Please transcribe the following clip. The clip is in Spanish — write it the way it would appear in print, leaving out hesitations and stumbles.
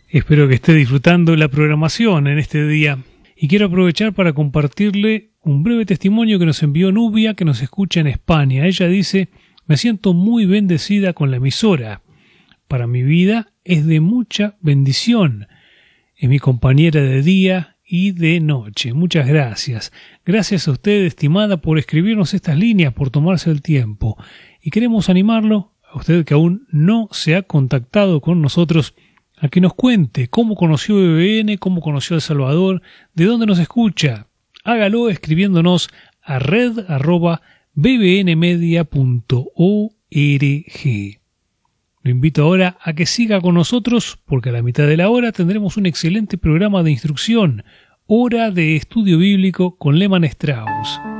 Espero que esté disfrutando la programación en este día y quiero aprovechar para compartirle un breve testimonio que nos envió Nubia, que nos escucha en España. Ella dice: me siento muy bendecida con la emisora. Para mi vida es de mucha bendición. Es mi compañera de día y de noche. Muchas gracias. Gracias a usted, estimada, por escribirnos estas líneas, por tomarse el tiempo. Y queremos animarlo, a usted que aún no se ha contactado con nosotros, a que nos cuente cómo conoció BBN, cómo conoció a El Salvador, de dónde nos escucha. Hágalo escribiéndonos a red@bbnmedia.org. Lo invito ahora a que siga con nosotros, porque a la mitad de la hora tendremos un excelente programa de instrucción, Hora de Estudio Bíblico con Lehmann Strauss.